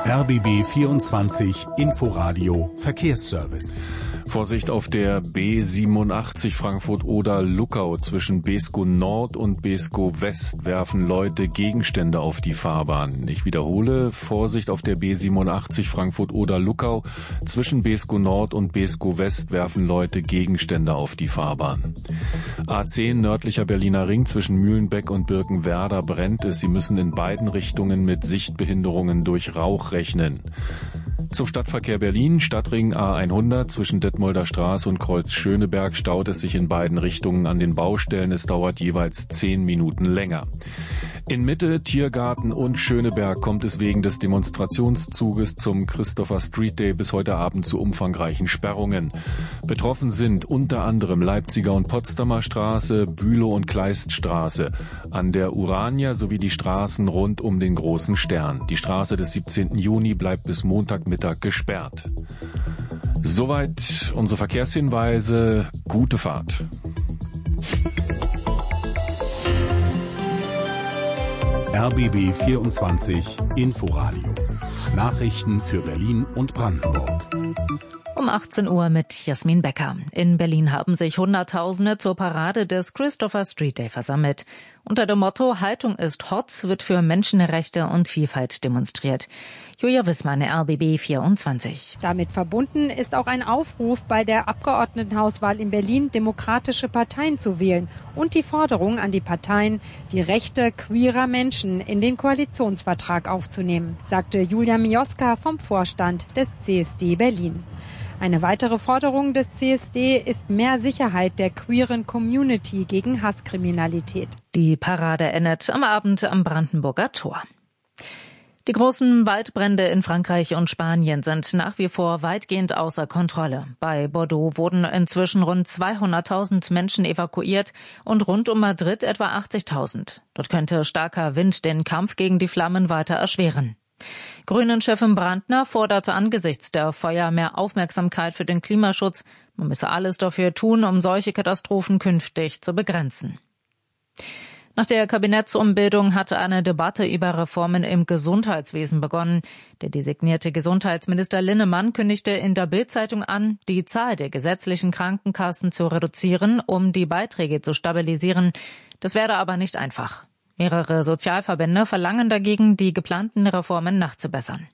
RBB 24 Inforadio Verkehrsservice. Vorsicht auf der B87 Frankfurt-Oder-Luckau. Zwischen Beeskow Nord und Beeskow West werfen Leute Gegenstände auf die Fahrbahn. Ich wiederhole, Vorsicht auf der B87 Frankfurt-Oder-Luckau. Zwischen Beeskow Nord und Beeskow West werfen Leute Gegenstände auf die Fahrbahn. A10 nördlicher Berliner Ring zwischen Mühlenbeck und Birkenwerder brennt es. Sie müssen in beiden Richtungen mit Sichtbehinderungen durch Rauch rechnen. Zum Stadtverkehr Berlin, Stadtring A100 zwischen Detmolder Straße und Kreuz Schöneberg staut es sich in beiden Richtungen an den Baustellen. Es dauert jeweils 10 Minuten länger. In Mitte, Tiergarten und Schöneberg kommt es wegen des Demonstrationszuges zum Christopher Street Day bis heute Abend zu umfangreichen Sperrungen. Betroffen sind unter anderem Leipziger und Potsdamer Straße, Bülow und Kleiststraße, an der Urania sowie die Straßen rund um den Großen Stern. Die Straße des 17. Juni bleibt bis Montagmittag gesperrt. Soweit unsere Verkehrshinweise. Gute Fahrt. RBB 24 Inforadio. Nachrichten für Berlin und Brandenburg. Um 18 Uhr mit Jasmin Becker. In Berlin haben sich Hunderttausende zur Parade des Christopher Street Day versammelt. Unter dem Motto Haltung ist hot wird für Menschenrechte und Vielfalt demonstriert. Julia Wissmann, RBB 24. Damit verbunden ist auch ein Aufruf, bei der Abgeordnetenhauswahl in Berlin demokratische Parteien zu wählen und die Forderung an die Parteien, die Rechte queerer Menschen in den Koalitionsvertrag aufzunehmen, sagte Julia Mioska vom Vorstand des CSD Berlin. Eine weitere Forderung des CSD ist mehr Sicherheit der queeren Community gegen Hasskriminalität. Die Parade endet am Abend am Brandenburger Tor. Die großen Waldbrände in Frankreich und Spanien sind nach wie vor weitgehend außer Kontrolle. Bei Bordeaux wurden inzwischen rund 200.000 Menschen evakuiert und rund um Madrid etwa 80.000. Dort könnte starker Wind den Kampf gegen die Flammen weiter erschweren. Grünen-Chefin Brandner forderte angesichts der Feuer mehr Aufmerksamkeit für den Klimaschutz. Man müsse alles dafür tun, um solche Katastrophen künftig zu begrenzen. Nach der Kabinettsumbildung hatte eine Debatte über Reformen im Gesundheitswesen begonnen. Der designierte Gesundheitsminister Linnemann kündigte in der Bild-Zeitung an, die Zahl der gesetzlichen Krankenkassen zu reduzieren, um die Beiträge zu stabilisieren. Das werde aber nicht einfach. Mehrere Sozialverbände verlangen dagegen, die geplanten Reformen nachzubessern.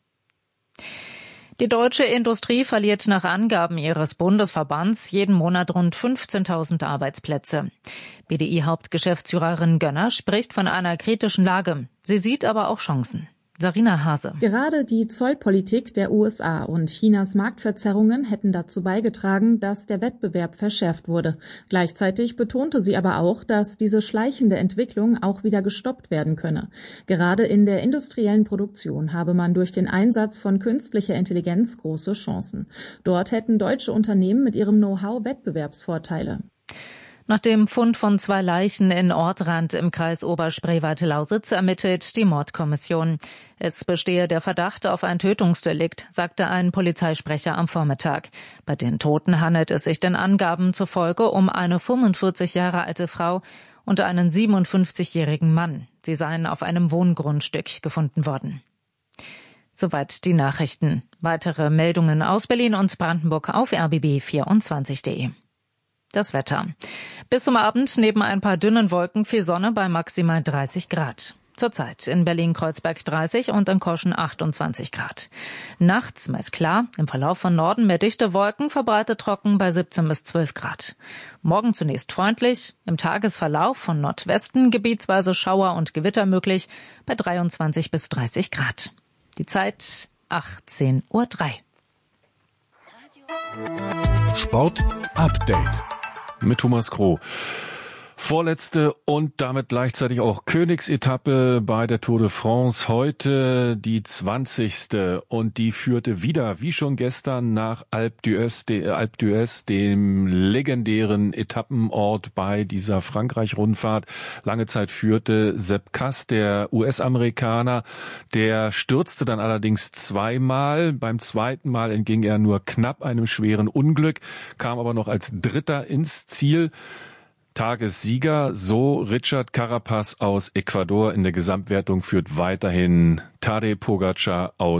Die deutsche Industrie verliert nach Angaben ihres Bundesverbands jeden Monat rund 15.000 Arbeitsplätze. BDI-Hauptgeschäftsführerin Gönner spricht von einer kritischen Lage. Sie sieht aber auch Chancen. Sarina Hase. Gerade die Zollpolitik der USA und Chinas Marktverzerrungen hätten dazu beigetragen, dass der Wettbewerb verschärft wurde. Gleichzeitig betonte sie aber auch, dass diese schleichende Entwicklung auch wieder gestoppt werden könne. Gerade in der industriellen Produktion habe man durch den Einsatz von künstlicher Intelligenz große Chancen. Dort hätten deutsche Unternehmen mit ihrem Know-how Wettbewerbsvorteile. Nach dem Fund von 2 Leichen in Ortrand im Kreis Oberspreewald-Lausitz ermittelt die Mordkommission. Es bestehe der Verdacht auf ein Tötungsdelikt, sagte ein Polizeisprecher am Vormittag. Bei den Toten handelt es sich den Angaben zufolge um eine 45 Jahre alte Frau und einen 57-jährigen Mann. Sie seien auf einem Wohngrundstück gefunden worden. Soweit die Nachrichten. Weitere Meldungen aus Berlin und Brandenburg auf rbb24.de. Das Wetter. Bis zum Abend neben ein paar dünnen Wolken viel Sonne bei maximal 30 Grad. Zurzeit in Berlin-Kreuzberg 30 und in Koschen 28 Grad. Nachts meist klar, im Verlauf von Norden mehr dichte Wolken, verbreitet trocken bei 17 bis 12 Grad. Morgen zunächst freundlich, im Tagesverlauf von Nordwesten gebietsweise Schauer und Gewitter möglich bei 23 bis 30 Grad. Die Zeit 18:03 Uhr. Sport Update mit Thomas Kroh. Vorletzte und damit gleichzeitig auch Königsetappe bei der Tour de France. Heute die 20. und die führte wieder, wie schon gestern, nach Alpe d'Huez, dem legendären Etappenort bei dieser Frankreich-Rundfahrt. Lange Zeit führte Sepp Kuss, der US-Amerikaner. Der stürzte dann allerdings zweimal. Beim zweiten Mal entging er nur knapp einem schweren Unglück, kam aber noch als Dritter ins Ziel. Tagessieger, so Richard Carapaz aus Ecuador. In der Gesamtwertung führt weiterhin Tadej Pogačar aus